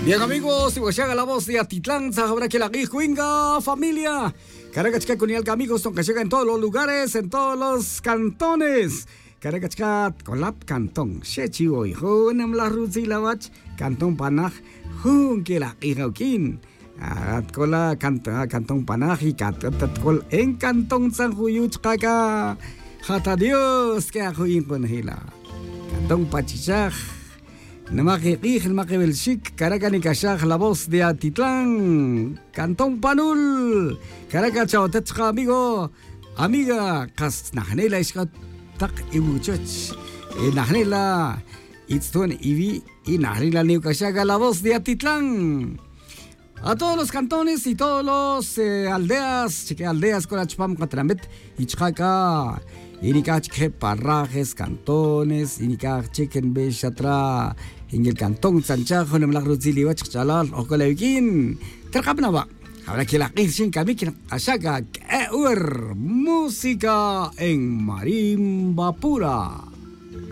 Bien amigos, si llega la voz de Atitlán, sabrá que la Guijuinga familia. Caracachca con el amigos, que llega en todos los lugares, en todos los cantones. Caracachca colap cantón, Shechivo y Junam la Rusilawach, cantón Panaj, Jun que la Guijauquín. Cola cantón Panaj y col en cantón San Juyuchcaca. Jata Dios que a Juin Ponjila. Cantón Pachichaj. Namaquij, el Maquebelchic, Caracani Cachaj, la voz de Atitlán, Cantón Panul, Caracacha, Tetcha, amigo, amiga, Cas Najanela, Iscat, Tak y Muchoch, Najanela, Itztun Ivi, y Najanela Neucachaga, la voz de Atitlán. A todos los cantones y todos los aldeas, chique aldeas con la chupam catramet, y chaca. Inikach que parajes, cantones, inikach chicken bechatra, en el cantón Sanchajo, en la Ruziliwach Chalal, o Colevikin, Tercapnava. Ahora que la Kirchin Kamikin, Ashaka, música en marimba pura.